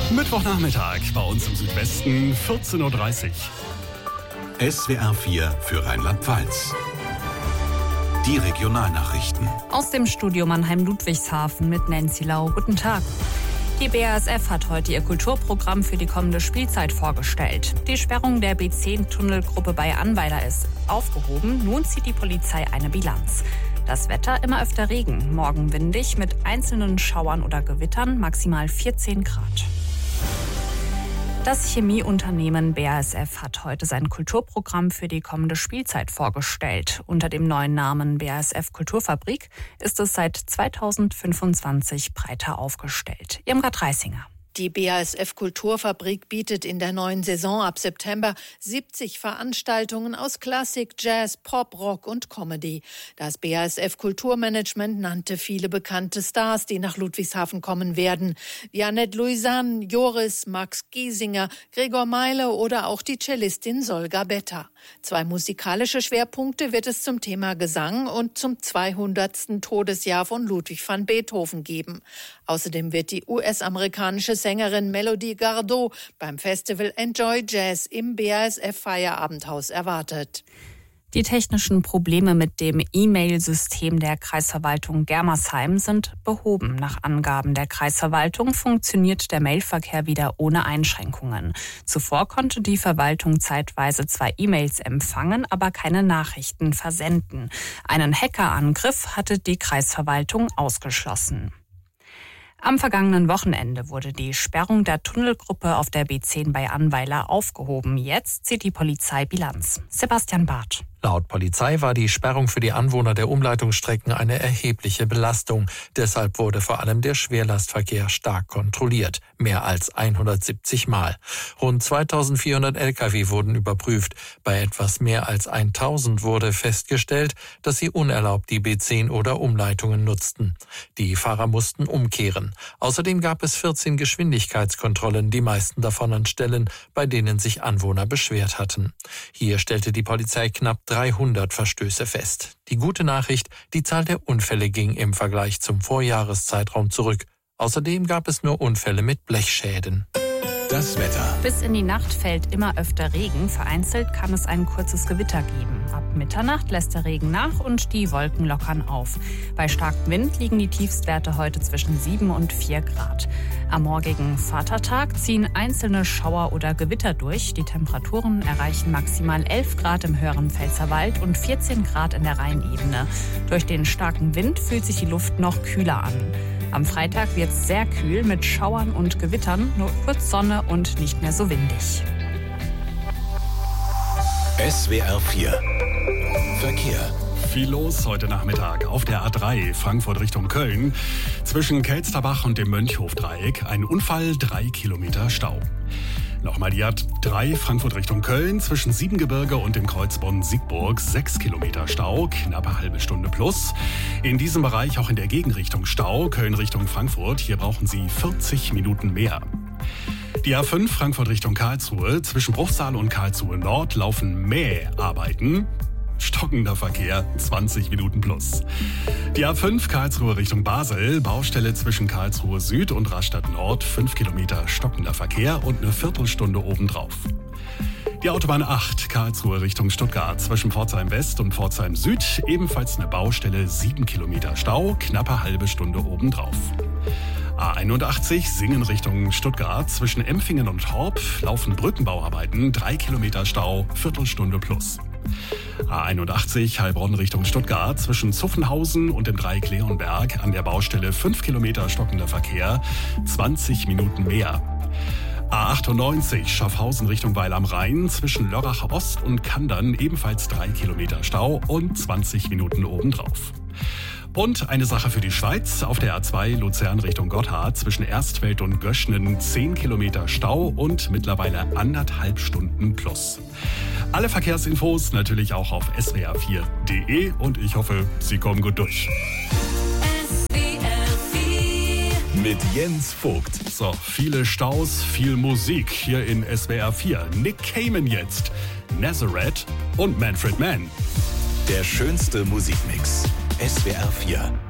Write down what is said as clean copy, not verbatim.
Mittwochnachmittag bei uns im Südwesten, 14.30 Uhr. SWR 4 für Rheinland-Pfalz. Die Regionalnachrichten. Aus dem Studio Mannheim-Ludwigshafen mit Nancy Lau. Guten Tag. Die BASF hat heute ihr Kulturprogramm für die kommende Spielzeit vorgestellt. Die Sperrung der B10-Tunnelgruppe bei Annweiler ist aufgehoben. Nun zieht die Polizei eine Bilanz. Das Wetter immer öfter Regen. Morgen windig mit einzelnen Schauern oder Gewittern, maximal 14 Grad. Das Chemieunternehmen BASF hat heute sein Kulturprogramm für die kommende Spielzeit vorgestellt. Unter dem neuen Namen BASF Kulturfabrik ist es seit 2025 breiter aufgestellt. Irmgard Reisinger. Die BASF Kulturfabrik bietet in der neuen Saison ab September 70 Veranstaltungen aus Klassik, Jazz, Pop, Rock und Comedy. Das BASF Kulturmanagement nannte viele bekannte Stars, die nach Ludwigshafen kommen werden, wie Annette Louisanne, Joris, Max Giesinger, Gregor Meile oder auch die Cellistin Solga Betta. 2 musikalische Schwerpunkte wird es zum Thema Gesang und zum 200. Todesjahr von Ludwig van Beethoven geben. Außerdem wird die US-amerikanische Sängerin Melody Gardot beim Festival Enjoy Jazz im BASF Feierabendhaus erwartet. Die technischen Probleme mit dem E-Mail-System der Kreisverwaltung Germersheim sind behoben. Nach Angaben der Kreisverwaltung funktioniert der Mailverkehr wieder ohne Einschränkungen. Zuvor konnte die Verwaltung zeitweise zwar E-Mails empfangen, aber keine Nachrichten versenden. Einen Hackerangriff hatte die Kreisverwaltung ausgeschlossen. Am vergangenen Wochenende wurde die Sperrung der Tunnelgruppe auf der B10 bei Annweiler aufgehoben. Jetzt zieht die Polizei Bilanz. Sebastian Barth. Laut Polizei war die Sperrung für die Anwohner der Umleitungsstrecken eine erhebliche Belastung. Deshalb wurde vor allem der Schwerlastverkehr stark kontrolliert. Mehr als 170 Mal. Rund 2400 Lkw wurden überprüft. Bei etwas mehr als 1000 wurde festgestellt, dass sie unerlaubt die B10 oder Umleitungen nutzten. Die Fahrer mussten umkehren. Außerdem gab es 14 Geschwindigkeitskontrollen, die meisten davon an Stellen, bei denen sich Anwohner beschwert hatten. Hier stellte die Polizei knapp 300 Verstöße fest. Die gute Nachricht, die Zahl der Unfälle ging im Vergleich zum Vorjahreszeitraum zurück. Außerdem gab es nur Unfälle mit Blechschäden. Das Wetter. Bis in die Nacht fällt immer öfter Regen. Vereinzelt kann es ein kurzes Gewitter geben. Ab Mitternacht lässt der Regen nach und die Wolken lockern auf. Bei starkem Wind liegen die Tiefstwerte heute zwischen 7 und 4 Grad. Am morgigen Vatertag ziehen einzelne Schauer oder Gewitter durch. Die Temperaturen erreichen maximal 11 Grad im höheren Pfälzerwald und 14 Grad in der Rheinebene. Durch den starken Wind fühlt sich die Luft noch kühler an. Am Freitag wird es sehr kühl mit Schauern und Gewittern, nur kurz Sonne und nicht mehr so windig. SWR 4 Verkehr. Viel los heute Nachmittag auf der A3 Frankfurt Richtung Köln. Zwischen Kelsterbach und dem Mönchhofdreieck ein Unfall, 3 Kilometer Stau. Nochmal die A3 Frankfurt Richtung Köln, zwischen Siebengebirge und dem Kreuz Bonn-Siegburg 6 Kilometer Stau, knappe halbe Stunde plus. In diesem Bereich auch in der Gegenrichtung Stau, Köln Richtung Frankfurt, hier brauchen Sie 40 Minuten mehr. Die A5 Frankfurt Richtung Karlsruhe, zwischen Bruchsal und Karlsruhe Nord laufen Mäharbeiten. Stockender Verkehr, 20 Minuten plus. Die A5 Karlsruhe Richtung Basel, Baustelle zwischen Karlsruhe Süd und Rastatt Nord, 5 Kilometer stockender Verkehr und eine Viertelstunde obendrauf. Die Autobahn 8 Karlsruhe Richtung Stuttgart, zwischen Pforzheim West und Pforzheim Süd, ebenfalls eine Baustelle, 7 Kilometer Stau, knappe halbe Stunde obendrauf. A81 Singen Richtung Stuttgart, zwischen Empfingen und Horb laufen Brückenbauarbeiten, 3 Kilometer Stau, Viertelstunde plus. A81 Heilbronn Richtung Stuttgart, zwischen Zuffenhausen und dem Dreieck Leonberg an der Baustelle 5 Kilometer stockender Verkehr, 20 Minuten mehr. A98 Schaffhausen Richtung Weil am Rhein, zwischen Lörrach Ost und Kandern ebenfalls 3 Kilometer Stau und 20 Minuten obendrauf. Und eine Sache für die Schweiz, auf der A2 Luzern Richtung Gotthard, zwischen Erstfeld und Göschnen 10 Kilometer Stau und mittlerweile 1,5 Stunden plus. Alle Verkehrsinfos natürlich auch auf swr4.de und ich hoffe, Sie kommen gut durch. Mit Jens Vogt. So, viele Staus, viel Musik hier in SWR 4. Nick Cayman jetzt, Nazareth und Manfred Mann. Der schönste Musikmix. SWR 4.